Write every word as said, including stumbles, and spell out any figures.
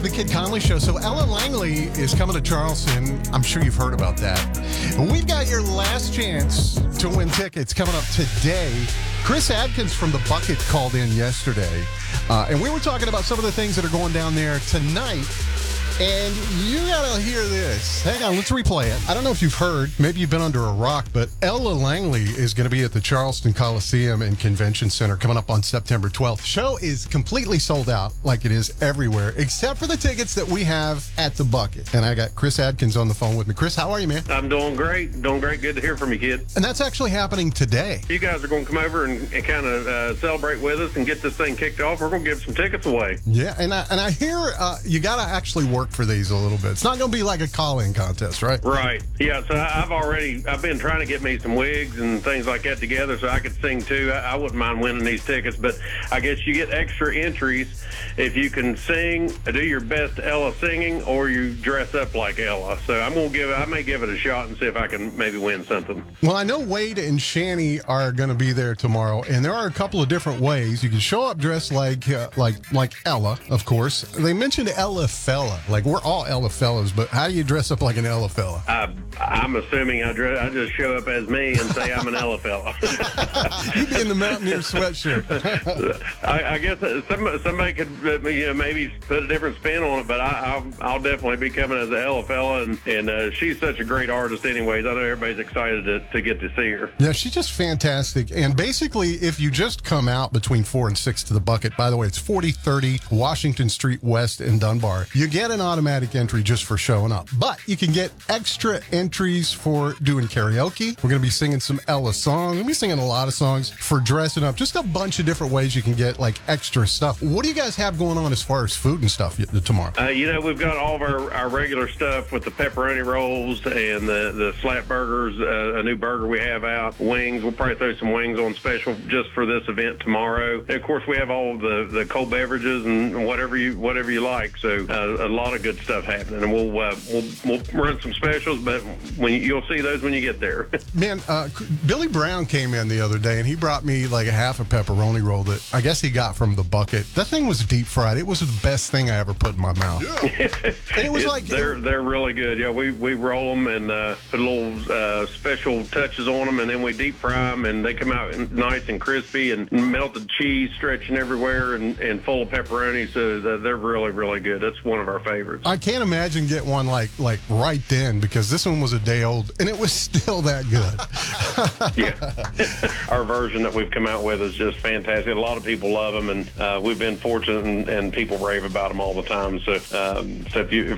the Kid Conley Show. So Ella Langley is coming to Charleston. I'm sure you've heard about that. We've got your last chance to win tickets coming up today. Chris Adkins from The Bucket called in yesterday, uh, and we were talking about some of the things that are going down there tonight. And you gotta hear this. Hang on, let's replay it. I don't know if you've heard, maybe you've been under a rock, but Ella Langley is going to be at the Charleston Coliseum and Convention Center coming up on September twelfth. Show is completely sold out, like it is everywhere, except for the tickets that we have at the Bucket. And I got Chris Adkins on the phone with me. Chris, how are you, man? I'm doing great. Doing great. Good to hear from you, kid. And that's actually happening today. You guys are going to come over and, and kind of uh, celebrate with us and get this thing kicked off. We're going to give some tickets away. Yeah, and I, and I hear uh, you got to actually work for these a little bit. It's not going to be like a call-in contest, right? Right. Yeah, so I- I've already, I've been trying to get me some wigs and things like that together so I could sing too. I, I wouldn't mind winning these tickets, but I guess you get extra entries if you can sing, do your best Ella singing, or you dress up like Ella. So I'm going to give it, I may give it a shot and see if I can maybe win something. Well, I know Wade and Shani are going to be there tomorrow, and there are a couple of different ways. You can show up dressed like uh, like like Ella, of course. They mentioned Ella Fella. Like, we're all Ella fellas, but how do you dress up like an Ella fella? I, I'm assuming I, dress, I just show up as me and say I'm an Ella fella. You'd be in the Mountaineer sweatshirt. I, I guess some, somebody could, you know, maybe put a different spin on it, but I, I'll, I'll definitely be coming as an Ella fella, and, and uh, she's such a great artist anyways. I know everybody's excited to, to get to see her. Yeah, she's just fantastic. And basically, if you just come out between four and six to the Bucket, by the way, it's forty thirty Washington Street West in Dunbar, you get an automatic entry just for showing up. But you can get extra entries for doing karaoke. We're going to be singing some Ella songs. We're going to be singing a lot of songs for dressing up. Just a bunch of different ways you can get like extra stuff. What do you guys have going on as far as food and stuff tomorrow? Uh, you know, we've got all of our, our regular stuff with the pepperoni rolls and the, the slap burgers, uh, a new burger we have out, wings. We'll probably throw some wings on special just for this event tomorrow. And of course, we have all the, the cold beverages and whatever you whatever you like. So uh, a lot of good stuff happening. And we'll uh, we'll we'll run some specials, but when you, you'll see those when you get there. Man, uh, Billy Brown came in the other day and he brought me like a half a pepperoni roll that I guess he got from the Bucket. That thing was deep fried. It was the best thing I ever put in my mouth. Yeah. And it was it's, like they're they're really good. Yeah, we we roll them and uh, put little uh, special touches on them, and then we deep fry them, and they come out nice and crispy and melted cheese stretching everywhere and, and full of pepperoni. So they're really really good. That's one of our favorites. I can't imagine getting one like like right then, because this one was a day old and it was still that good. Yeah, our version that we've come out with is just fantastic. A lot of people love them, and uh, we've been fortunate, and, and people rave about them all the time. So, um, so if you